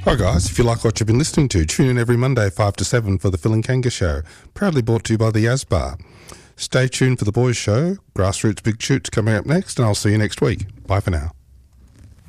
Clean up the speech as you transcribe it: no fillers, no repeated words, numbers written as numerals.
Hi guys, if you like what you've been listening to, tune in every Monday 5 to 7 for the Phil and Kanga Show, proudly brought to you by the Asbar. Stay tuned for the Boys Show, Grassroots Big Shoots coming up next, and I'll see you next week. Bye for now.